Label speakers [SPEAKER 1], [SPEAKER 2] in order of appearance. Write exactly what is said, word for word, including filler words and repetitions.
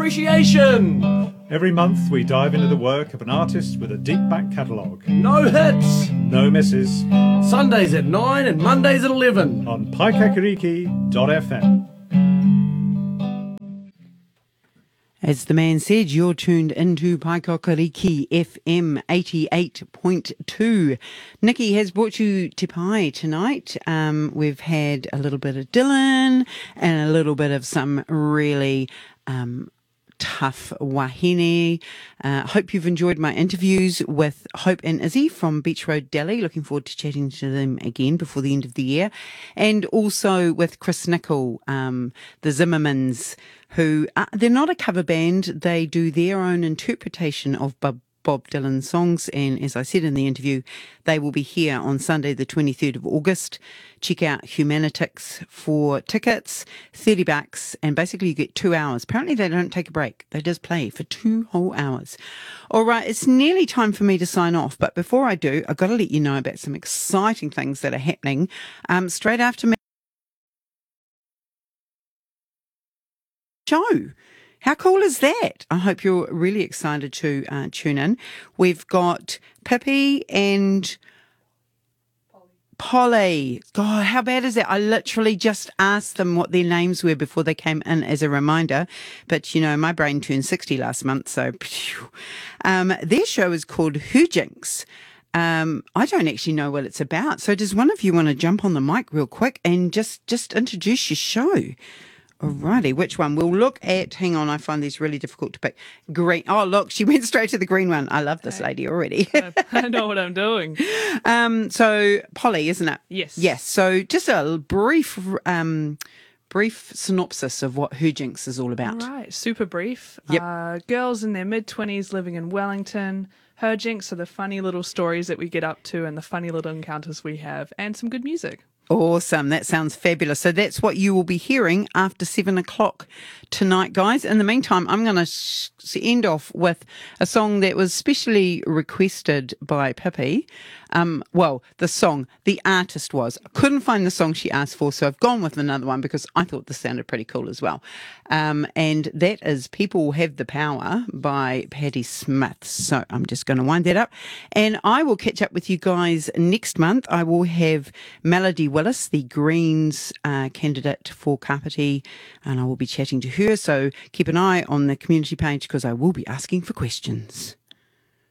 [SPEAKER 1] Appreciation!
[SPEAKER 2] Every month we dive into the work of an artist with a deep back catalogue.
[SPEAKER 1] No hits!
[SPEAKER 2] No misses.
[SPEAKER 1] Sundays at nine and Mondays at eleven.
[SPEAKER 2] On paikakariki dot f m.
[SPEAKER 3] As the man said, you're tuned into Paikakariki F M eighty-eight point two. Nikki has brought you Te Pai tonight. Um, we've had a little bit of Dylan and a little bit of some really um, tough wahine. Uh, hope you've enjoyed my interviews with Hope and Izzy from Beach Road Deli. Looking forward to chatting to them again before the end of the year. And also with Chris Nicol, um, the Zimmermans, who uh, they're not a cover band. They do their own interpretation of Bob, Bob Dylan songs. And as I said in the interview, they will be here on Sunday, the twenty-third of August. Check out Humanitix for tickets, thirty bucks, and basically you get two hours. Apparently they don't take a break. They just play for two whole hours. All right, it's nearly time for me to sign off. But before I do, I've got to let you know about some exciting things that are happening um, straight after me. Show. How cool is that? I hope you're really excited to uh, tune in. We've got Pippi and Polly. God, how bad is that? I literally just asked them what their names were before they came in as a reminder. But, you know, my brain turned sixty last month, so phew. Um, their show is called Hujinks. Um, I don't actually know what it's about. So does one of you want to jump on the mic real quick and just, just introduce your show? Alrighty, which one? We'll look at, hang on, I find these really difficult to pick. Green. Oh, look, she went straight to the green one. I love this lady already.
[SPEAKER 4] I know what I'm doing.
[SPEAKER 3] Um, so, Polly, isn't it?
[SPEAKER 4] Yes.
[SPEAKER 3] Yes. So, just a brief, um, brief synopsis of what Hujinks is all about.
[SPEAKER 4] Right, super brief.
[SPEAKER 3] Yep.
[SPEAKER 4] Uh, girls in their mid-twenties living in Wellington. Hujinks are the funny little stories that we get up to and the funny little encounters we have, and some good music.
[SPEAKER 3] Awesome. That sounds fabulous. So that's what you will be hearing after seven o'clock tonight, guys. In the meantime, I'm going to sh- end off with a song that was specially requested by Pippi. Um, well, the song, the artist was. I couldn't find the song she asked for, so I've gone with another one because I thought this sounded pretty cool as well. Um, and that is People Have the Power by Patti Smith. So I'm just going to wind that up. And I will catch up with you guys next month. I will have Melody Willis, the Greens uh, candidate for Kapiti, and I will be chatting to her. So keep an eye on the community page because I will be asking for questions.